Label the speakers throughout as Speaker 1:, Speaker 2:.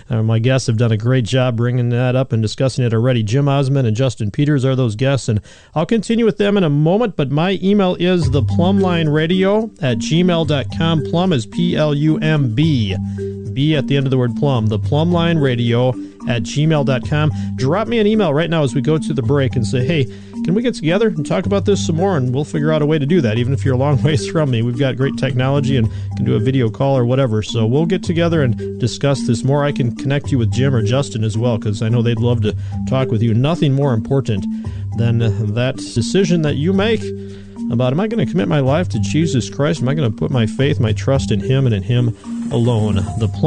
Speaker 1: My guests have done a great job bringing that up and discussing it already. Jim Osman and Justin Peters are those guests, and I'll continue with them in a moment, but my email is theplumlineradio@gmail.com. Plum is P-L-U-M-B. B at the end of the word plum. theplumlineradio@gmail.com. Drop me an email right now as we go to the break and say, hey, can we get together and talk about this some more? And we'll figure out a way to do that, even if you're a long ways from me. We've got great technology and can do a video call or whatever. So we'll get together and discuss this more. I can connect you with Jim or Justin as well, because I know they'd love to talk with you. Nothing more important than that decision that you make about, am I going to commit my life to Jesus Christ? Am I going to put my faith, my trust in Him and in Him alone?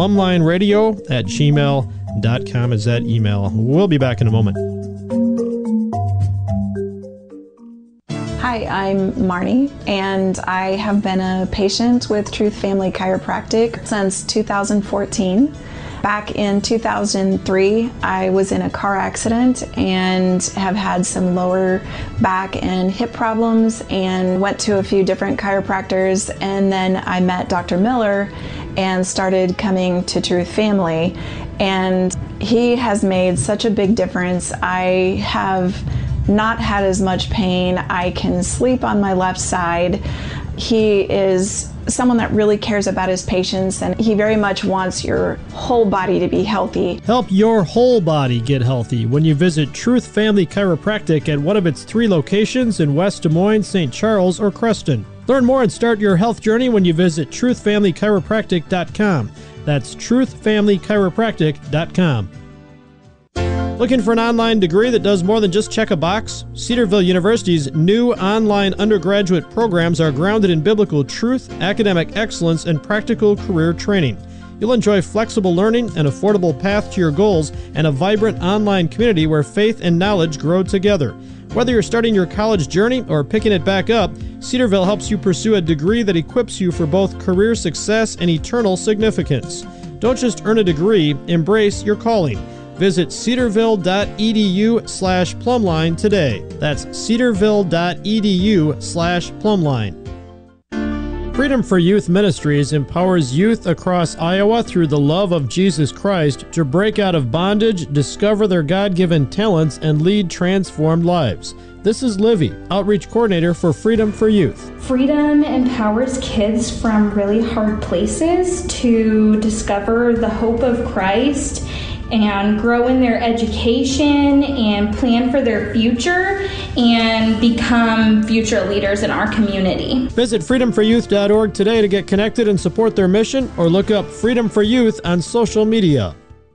Speaker 1: theplumlineradio@gmail.com is that email. We'll be back in a moment.
Speaker 2: Hi, I'm Marnie, and I have been a patient with Truth Family Chiropractic since 2014. Back in 2003, I was in a car accident and have had some lower back and hip problems and went to a few different chiropractors, and then I met Dr. Miller and started coming to Truth Family, and he has made such a big difference. I have not had as much pain. I can sleep on my left side. He is someone that really cares about his patients, and he very much wants your whole body to be healthy.
Speaker 1: Help your whole body get healthy when you visit Truth Family Chiropractic at one of its 3 locations in West Des Moines, St. Charles, or Creston. Learn more and start your health journey when you visit truthfamilychiropractic.com. That's truthfamilychiropractic.com. Looking for an online degree that does more than just check a box? Cedarville University's new online undergraduate programs are grounded in biblical truth, academic excellence, and practical career training. You'll enjoy flexible learning, an affordable path to your goals, and a vibrant online community where faith and knowledge grow together. Whether you're starting your college journey or picking it back up, Cedarville helps you pursue a degree that equips you for both career success and eternal significance. Don't just earn a degree, embrace your calling. Visit cedarville.edu/plumline today. That's cedarville.edu/plumline. Freedom for Youth Ministries empowers youth across Iowa through the love of Jesus Christ to break out of bondage, discover their God-given talents, and lead transformed lives. This is Livy, Outreach Coordinator for Freedom for Youth.
Speaker 3: Freedom empowers kids from really hard places to discover the hope of Christ and grow in their education and plan for their future and become future leaders in our community.
Speaker 1: Visit freedomforyouth.org today to get connected and support their mission, or look up Freedom for Youth on social media.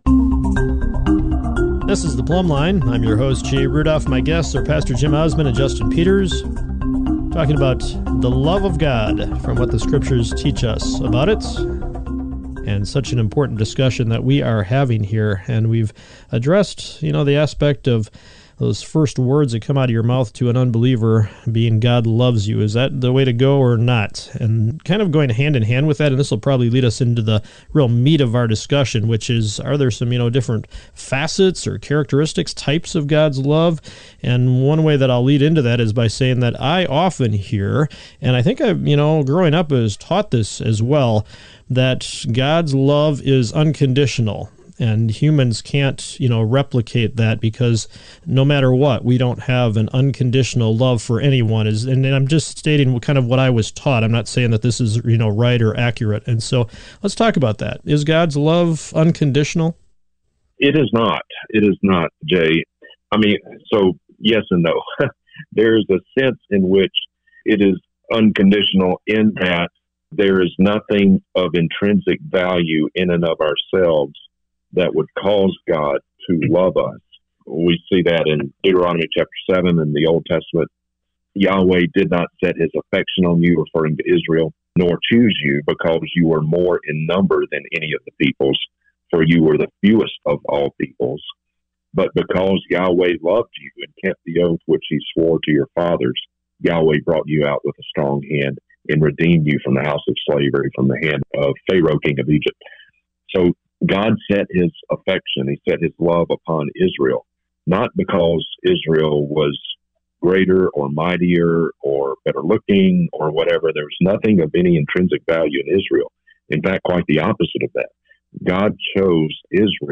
Speaker 1: This is The Plumb Line. I'm your host, Jay Rudolph. My guests are Pastor Jim Osman and Justin Peters, talking about the love of God from what the Scriptures teach us about it. And such an important discussion that we are having here. And we've addressed, the aspect of those first words that come out of your mouth to an unbeliever being God loves you. Is that the way to go or not? And kind of going hand in hand with that, and this will probably lead us into the real meat of our discussion, which is, are there some, different facets or characteristics, types of God's love? And one way that I'll lead into that is by saying that I often hear, and I think I've, growing up was taught this as well, that God's love is unconditional. And humans can't, replicate that, because no matter what, we don't have an unconditional love for anyone. And I'm just stating kind of what I was taught. I'm not saying that this is, right or accurate. And so let's talk about that. Is God's love unconditional?
Speaker 4: It is not. It is not, Jay. So yes and no. There's a sense in which it is unconditional in that there is nothing of intrinsic value in and of ourselves that would cause God to love us. We see that in Deuteronomy chapter 7 in the Old Testament. Yahweh did not set his affection on you, referring to Israel, nor choose you, because you were more in number than any of the peoples, for you were the fewest of all peoples. But because Yahweh loved you and kept the oath which he swore to your fathers, Yahweh brought you out with a strong hand and redeemed you from the house of slavery, from the hand of Pharaoh, king of Egypt. So God set his affection, he set his love upon Israel, not because Israel was greater or mightier or better looking or whatever. There was nothing of any intrinsic value in Israel. In fact, quite the opposite of that. God chose Israel